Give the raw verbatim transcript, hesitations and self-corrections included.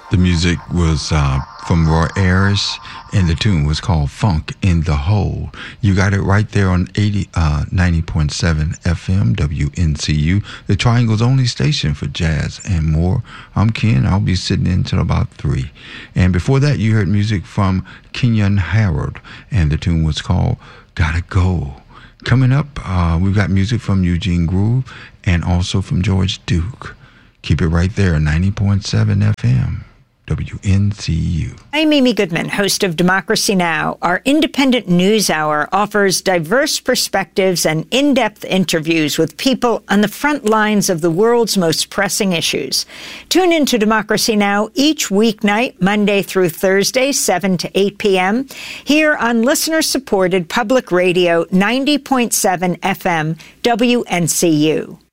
The music was uh, from Roy Ayers, and the tune was called Funk in the Hole. You got it right there on eighty, uh, ninety point seven F M, W N C U, the Triangle's only station for jazz and more. I'm Ken. I'll be sitting in till about three. And before that, you heard music from Kenyon Harold, and the tune was called Gotta Go. Coming up, uh, we've got music from Eugene Groove and also from George Duke. Keep it right there, ninety point seven F M. W N C U. I'm Amy Goodman, host of Democracy Now! Our independent news hour offers diverse perspectives and in-depth interviews with people on the front lines of the world's most pressing issues. Tune in to Democracy Now! Each weeknight, Monday through Thursday, seven to eight p.m., here on listener-supported public radio ninety point seven F M, W N C U.